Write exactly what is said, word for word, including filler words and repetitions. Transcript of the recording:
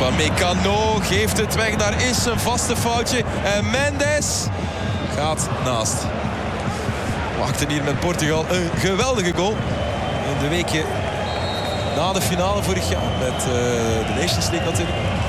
Upamecano geeft het weg. Daar is een vaste foutje. En Mendes gaat naast. Wachten hier met Portugal. Een geweldige goal. In de weekje na de finale vorig jaar. Met uh, de Nations League natuurlijk.